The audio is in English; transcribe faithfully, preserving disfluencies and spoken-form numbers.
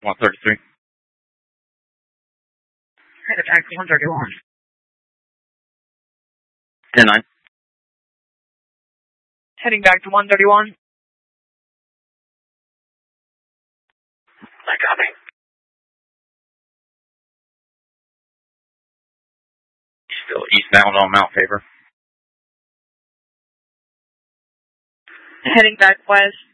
one thirty-three. Headed back to one thirty-one. ten nine. Heading back to one thirty-one. I copy. Still eastbound on Mount Faber. Heading back west.